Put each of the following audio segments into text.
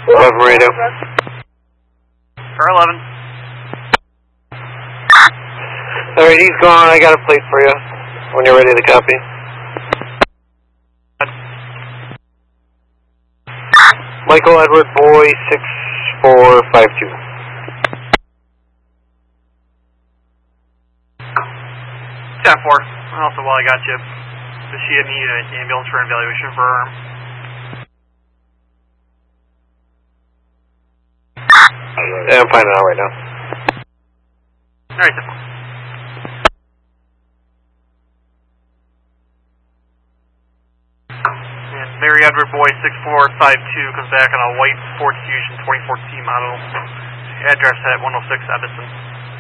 11 radio. For 11. Alright, he's gone. I got a plate for you when you're ready to copy. Michael Edward Boy 6452. 10-4. Also, while I got you, does she need an ambulance for an evaluation for her arm? Yeah, I'm finding out right now. Alright, 10-4. And Mary Edward Boy 6452 comes back on a white Ford Fusion 2014 model. Address at 106 Edison.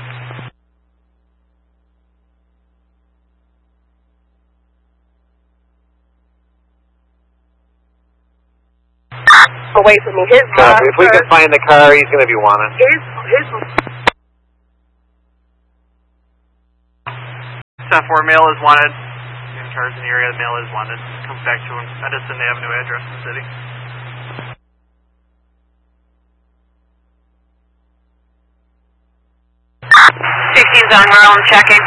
Away from me. His Copy. If we can find the car, he's going to be wanted. His 10-4, mail is wanted. In cars in the area, the mail is wanted. Comes back to an Edison Avenue address in the city. Sixty's on Rome, checking.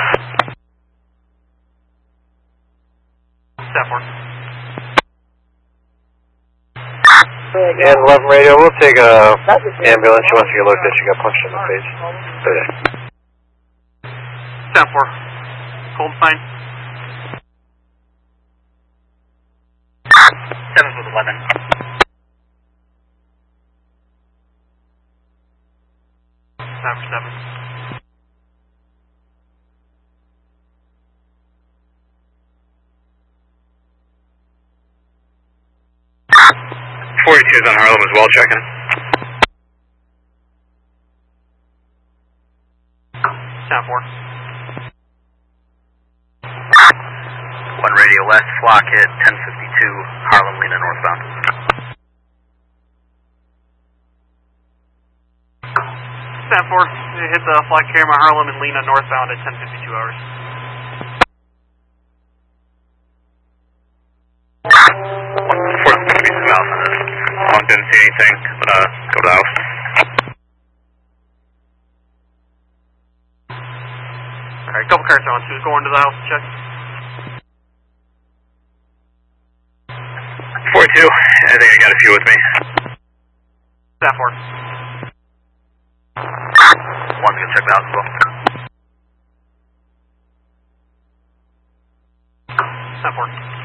10-4. And 11 radio, we'll take a ambulance. She wants to get looked at. She got punched in the face. 10-4. Cold sign. 7-11. 7-7. 42's on Harlem as well, checking. 10-4. 1 radio west, flock hit 1052, Harlem, Lena northbound. 10-4. They hit the flat camera Harlem and Lena northbound at 10:52 hours. 4 south on this. Didn't see anything, but go to the house. Alright, couple cars on. Who's going to the house to check? 42, I think I got a few with me. 10-4. One's gonna check the house as well. 10-4.